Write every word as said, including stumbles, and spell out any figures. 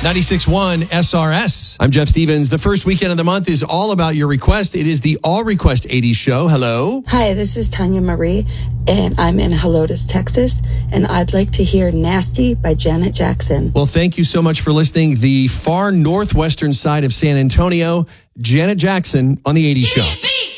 ninety-six point one S R S. I'm Jeff Stevens. The first weekend of the month is all about your request. It is the All Request eighties show. Hello. Hi, this is Tanya Marie, and I'm in Helotes, Texas, and I'd like to hear Nasty by Janet Jackson. Well, thank you so much for listening. The far northwestern side of San Antonio, Janet Jackson on the eighties show.